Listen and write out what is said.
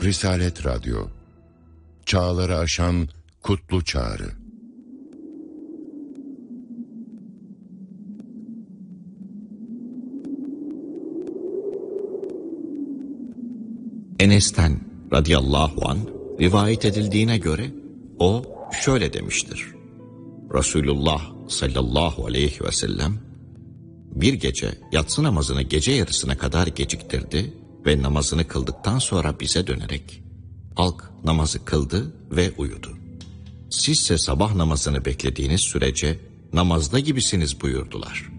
Risalet Radyo, çağları aşan kutlu çağrı. Enes'ten radıyallahu anh rivayet edildiğine göre o şöyle demiştir. Resulullah sallallahu aleyhi ve sellem bir gece yatsı namazını gece yarısına kadar geciktirdi ve namazını kıldıktan sonra bize dönerek halk namazı kıldı ve uyudu. Sizse sabah namazını beklediğiniz sürece namazda gibisiniz buyurdular.